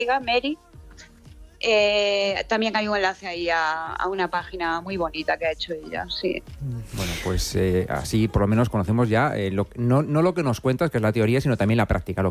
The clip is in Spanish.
Mary. También hay un enlace ahí a una página muy bonita que ha hecho ella, sí. Bueno, pues así por lo menos conocemos ya no lo que nos cuentas, que es la teoría, sino también la práctica,